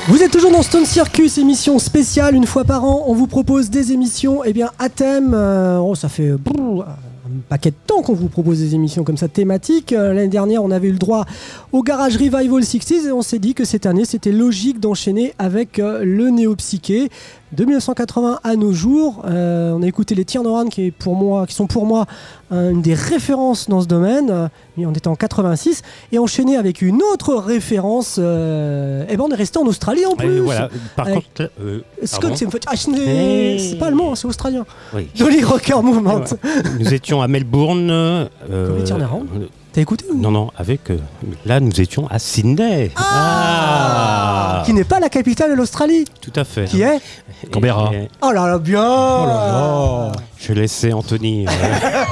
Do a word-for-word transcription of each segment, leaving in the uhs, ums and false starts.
Vous êtes toujours dans Stone Circus, émission spéciale, une fois par an, on vous propose des émissions eh bien, à thème, euh, oh, ça fait brrr, un paquet de temps qu'on vous propose des émissions comme ça thématiques. Euh, l'année dernière on avait eu le droit au Garage Revival sixties et on s'est dit que cette année c'était logique d'enchaîner avec euh, le néo-psyché. De mille neuf cent quatre-vingts à nos jours, euh, on a écouté les Tear No One qui, est pour moi, qui sont pour moi euh, une des références dans ce domaine, euh, on était en quatre-vingt-six, et enchaîné avec une autre référence, euh, et ben on est resté en Australie en plus. Et voilà. Par avec contre, euh, Scott, c'est, ah, c'est, hey. c'est pas allemand, c'est australien. Oui. Dolly Rocker Movement. Nous étions à Melbourne. Euh, euh, T'as écouté ou? Non, non, avec. Euh, là, nous étions à Sydney. Ah, ah Qui n'est pas la capitale de l'Australie. Tout à fait. Qui est Canberra. Et... Oh là là, bien. Oh là là. Je laissais Anthony. Euh...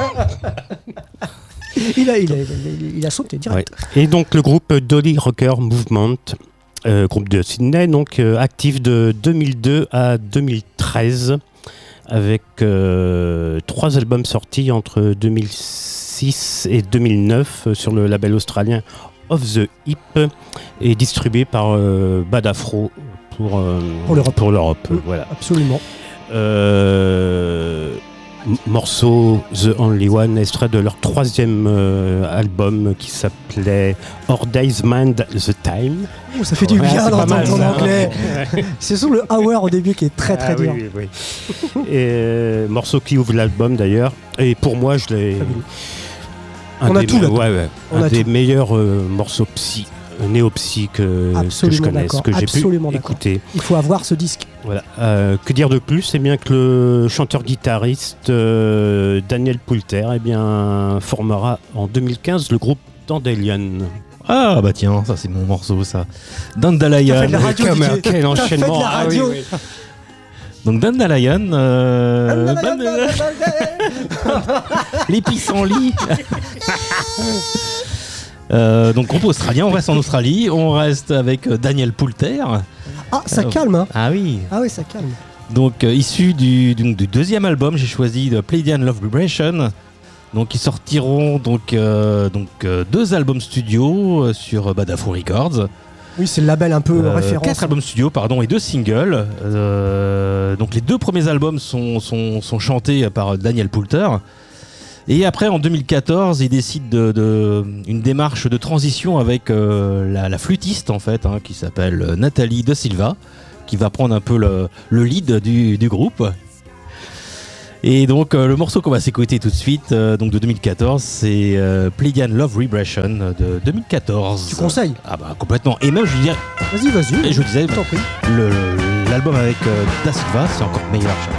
il, a, il, a, il, a, il a sauté direct. Ouais. Et donc, le groupe Dolly Rocker Movement, euh, groupe de Sydney, donc euh, actif de deux mille deux à deux mille treize, avec euh, trois albums sortis entre deux mille six et deux mille neuf sur le label australien Off the Hip et distribué par euh, Bad Afro pour, euh, pour l'Europe. Pour l'Europe mmh, voilà. Absolument. Euh, m- morceau The Only One, extrait de leur troisième euh, album qui s'appelait Our Days Mind the Time. Oh, ça fait du ouais, bien d'entendre ton anglais. Ouais. C'est surtout le hour au début qui est très très ah, dur. Oui, oui, oui. Et euh, morceau qui ouvre l'album d'ailleurs. Et pour moi, je l'ai. Un On a tout me- ouais, ouais, On un a des tout. meilleurs euh, morceaux psy, euh, néo-psy que, que je connaisse, d'accord. que j'ai Absolument pu d'accord. écouter. Il faut avoir ce disque. Voilà. Euh, que dire de plus? C'est bien que le chanteur-guitariste euh, Daniel Poulter eh bien, formera en deux mille quinze le groupe Dandelion. Ah bah tiens, ça c'est mon morceau ça. Dandelion. T'as fait de la radio, Comme D J. un- quel T'as fait de enchaînement. la Ah oui, radio. oui. Donc Dandelion, euh, les pissenlits. euh, donc groupe australien, on reste en Australie, on reste avec Daniel Poulter. Ah, ça Euh, calme, hein. Ah oui. Ah oui, ça calme. Donc euh, issu du, du, du deuxième album, j'ai choisi de Pleiadian Love Vibration. Donc ils sortiront donc, euh, donc euh, deux albums studio euh, sur Bad Afro Records. Oui, c'est le label un peu Euh, référence. Quatre albums studio, pardon, et deux singles. Euh, donc les deux premiers albums sont, sont, sont chantés par Daniel Poulter. Et après, en deux mille quatorze, il décide de, de une démarche de transition avec euh, la, la flûtiste en fait, hein, qui s'appelle Nathalie De Silva, qui va prendre un peu le, le lead du, du groupe. Et donc euh, le morceau qu'on va s'écouter tout de suite, euh, donc de deux mille quatorze, c'est euh, Pleiadian Love Vibration de deux mille quatorze. Tu conseilles? Ah bah complètement. Et même je veux dire, Vas-y, vas-y. et je vous disais, Je t'en prie. le- l'album avec euh, Da Silva, c'est encore meilleur.